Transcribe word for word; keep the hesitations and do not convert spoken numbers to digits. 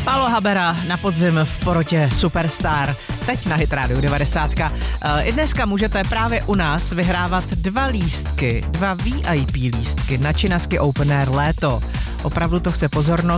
Pálo Habera na podzim v porotě Superstar. Teď na Hit Radio devadesát. I dneska můžete právě u nás vyhrávat dva lístky, dva V I P lístky na Činasky Open Air léto. Opravdu to chce pozornost.